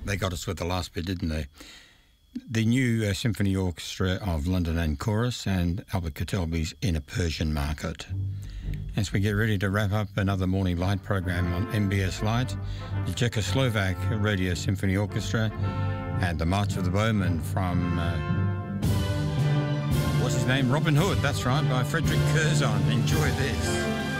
They got us with the last bit, didn't they? The new Symphony Orchestra of London and Chorus and Albert Kotelby's In a Persian Market. As we get ready to wrap up another Morning Light program on MBS Light, the Czechoslovak Radio Symphony Orchestra and the March of the Bowmen from, what's his name? Robin Hood, that's right, by Frederick Curzon. Enjoy this.